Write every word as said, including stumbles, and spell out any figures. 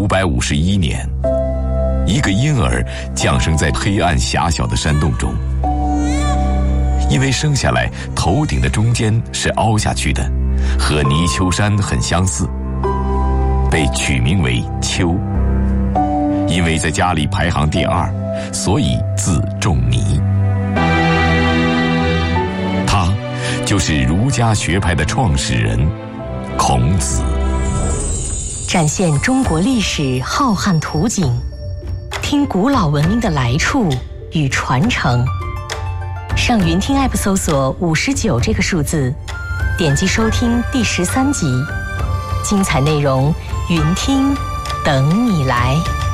五百五十一年，一个婴儿降生在黑暗狭小的山洞中，因为生下来头顶的中间是凹下去的，和泥鳅山很相似，被取名为丘。因为在家里排行第二，所以字仲尼。他就是儒家学派的创始人孔子。 展现中国历史浩瀚图景，听古老文明的来处与传承。上云听 App 搜索五十九这个数字，点击收听第十三集，精彩内容云听等你来。